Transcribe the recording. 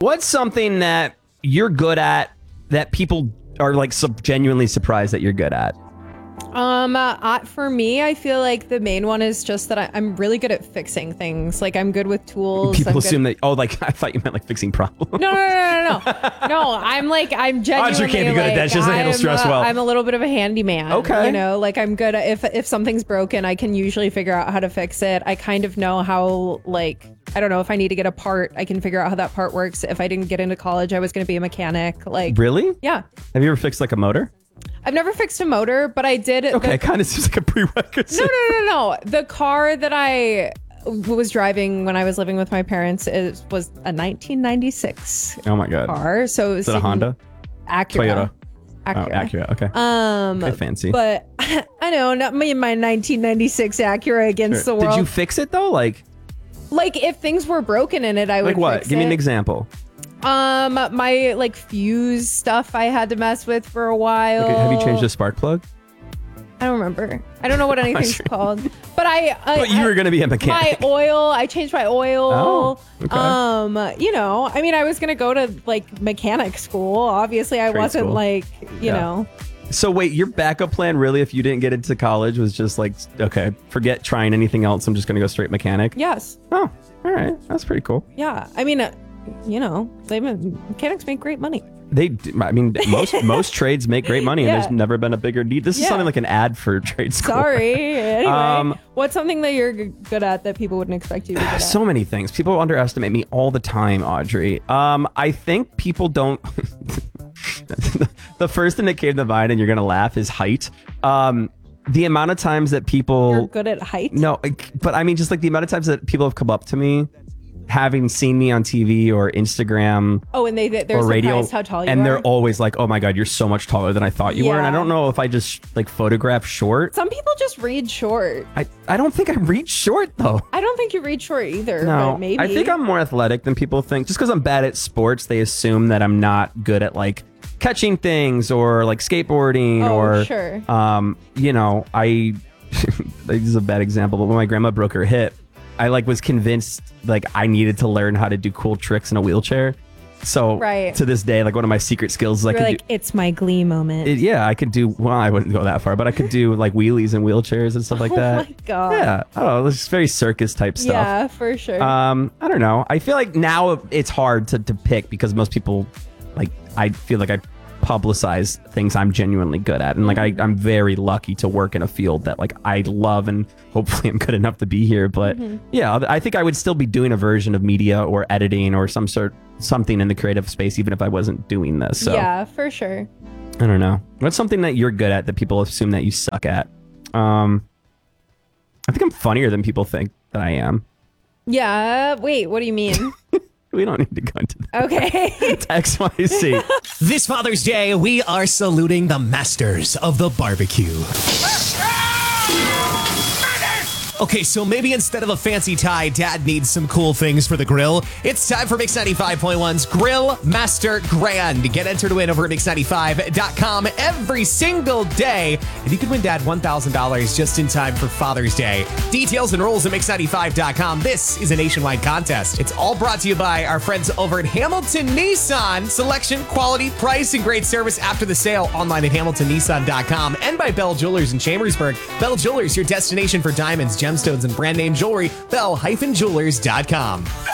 What's something that you're good at that people are like genuinely surprised that you're good at? For me, I feel like the main one is just that I'm really good at fixing things. Like I'm good with tools. People assume that. Oh, like I thought you meant like fixing problems. No. I'm genuinely. Audrey can't be good at that. She doesn't handle stress well. I'm a little bit of a handyman. Okay. You know, like I'm good at if something's broken, I can usually figure out how to fix it. I kind of know how, like, I don't know, if I need to get a part, I can figure out how that part works. If I didn't get into college, I was going to be a mechanic. Like, really? Yeah. Have you ever fixed like a motor? I've never fixed a motor, but I did. Okay, it kind of seems like a prerequisite. No. The car that I was driving when I was living with my parents was a 1996 Oh my god. car. So it was Is it a Honda? Acura. Toyota. Oh, Acura. Okay. Okay, fancy. But I know, not me and my 1996 Acura against the world. Did you fix it though? Like if things were broken in it, I would like what? fix Give me it. an example. My like fuse stuff I had to mess with for a while. Okay, have you changed the spark plug? I don't remember. I don't know what anything's called. But But you were going to be a mechanic. My oil, I changed my oil. Oh, okay. You know, I mean, I was going to go to like mechanic school. Obviously, I Trade wasn't school. like, you know. So wait, your backup plan really, if you didn't get into college, was just like, okay, forget trying anything else. I'm just going to go straight mechanic. Yes. Oh, all right. That's pretty cool. Yeah. I mean, you know, mechanics make great money. I mean, most trades make great money, and Yeah. there's never been a bigger need. This is something like an ad for trade school. Sorry. Anyway, what's something that you're good at that people wouldn't expect you to be good at? So many things. People underestimate me all the time, Audrey. I think people don't. The first thing that came to mind, and you're gonna laugh, is height. The amount of times that people You're good at height? No, but I mean, just like the amount of times that people have come up to me, having seen me on TV or Instagram. Oh, and they're or radio, surprised how tall you are. and they're always like, "Oh my god, you're so much taller than I thought you were." And I don't know if I just like photograph short. Some people just read short. I don't think I read short though. I don't think you read short either. No, but maybe. I think I'm more athletic than people think. Just because I'm bad at sports, they assume that I'm not good at like catching things or like skateboarding or sure. You know, this is a bad example, but when my grandma broke her hip, I like was convinced like I needed to learn how to do cool tricks in a wheelchair. So to this day, like one of my secret skills is I could do, it's my Glee moment. I could do, well, I wouldn't go that far, but I could do like wheelies and wheelchairs and stuff like that. Oh my god. Yeah. I don't know. It's just very circus type stuff. Yeah, for sure. I don't know. I feel like now it's hard to pick because most people, like, I feel like I publicize things I'm genuinely good at, and like I'm very lucky to work in a field that like I love, and hopefully I'm good enough to be here. But yeah, I think I would still be doing a version of media or editing or something in the creative space even if I wasn't doing this. So yeah, for sure. I don't know. What's something that you're good at that people assume that you suck at? I think I'm funnier than people think that I am. Yeah. Wait, what do you mean? We don't need to go into that. Okay. It's XYZ. This Father's Day, we are saluting the masters of the barbecue. Okay, so maybe instead of a fancy tie, Dad needs some cool things for the grill. It's time for Mix 95.1's Grill Master Grand. Get entered to win over at Mix95.com every single day, and you can win Dad $1,000 just in time for Father's Day. Details and rules at Mix95.com. This is a nationwide contest. It's all brought to you by our friends over at Hamilton Nissan. Selection, quality, price, and great service after the sale. Online at HamiltonNissan.com, and by Bell Jewelers in Chambersburg. Bell Jewelers, your destination for diamonds, gemstones, and brand name jewelry. Bell-Jewelers.com.